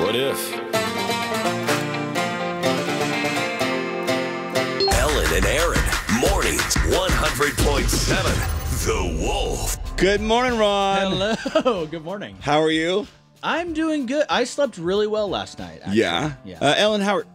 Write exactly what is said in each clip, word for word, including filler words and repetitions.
What if? Ellen and Aaron, mornings, one hundred point seven, The Wolf. Good morning, Ron. Hello. Good morning. How are you? I'm doing good. I slept really well last night, actually. Yeah. Yeah. Uh, Ellen, how are...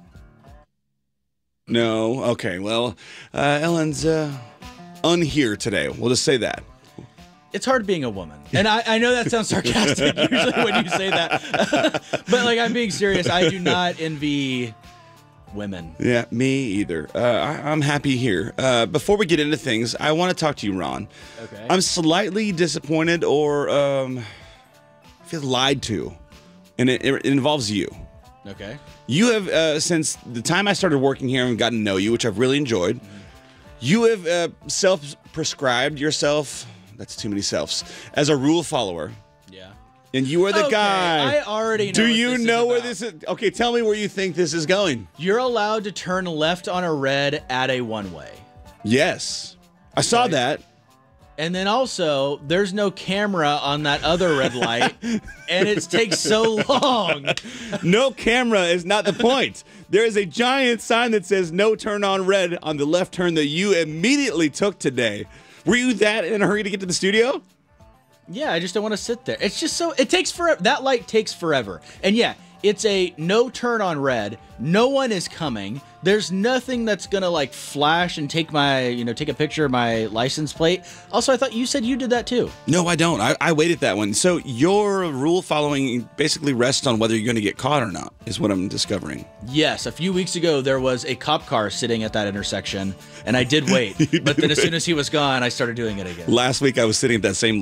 No? Okay, well, uh, Ellen's uh, unhere today. We'll just say that. It's hard being a woman. And I, I know that sounds sarcastic usually when you say that. But, like, I'm being serious. I do not envy women. Yeah, me either. Uh, I, I'm happy here. Uh, before we get into things, I want to talk to you, Ron. Okay. I'm slightly disappointed or um, I feel lied to, and it, it involves you. Okay. You have, uh, since the time I started working here and gotten to know you, which I've really enjoyed, mm-hmm. you have uh, self-prescribed yourself, that's too many selves, as a rule follower. Yeah. And you are the okay, guy. I already know Do what you this know is where about. this is? Okay, tell me where you think this is going. You're allowed to turn left on a red at a one-way. Yes. I saw Okay. that. And then also, there's no camera on that other red light, and it takes so long. No camera is not the point. There is a giant sign that says no turn on red on the left turn that you immediately took today. Were you that in a hurry to get to the studio? Yeah, I just don't want to sit there. It's just so, it takes forever. That light takes forever. And yeah, it's a no turn on red. No one is coming. There's nothing that's going to like flash and take my, you know, take a picture of my license plate. Also, I thought you said you did that too. No, I don't. I, I waited that one. So your rule following basically rests on whether you're going to get caught or not, is what I'm discovering. Yes, a few weeks ago, there was a cop car sitting at that intersection, and I did wait. But then as soon as he was gone, I started doing it again. Last week I was sitting at that same